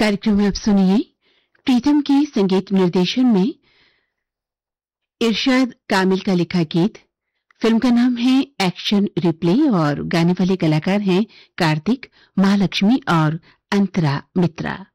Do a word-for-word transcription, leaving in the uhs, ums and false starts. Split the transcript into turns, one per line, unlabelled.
कार्यक्रम में आप सुनिए प्रीतम के संगीत निर्देशन में इरशाद कामिल का लिखा गीत। फिल्म का नाम है एक्शन रिप्ले और गाने वाले कलाकार हैं कार्तिक, महालक्ष्मी और अंतरा मित्रा।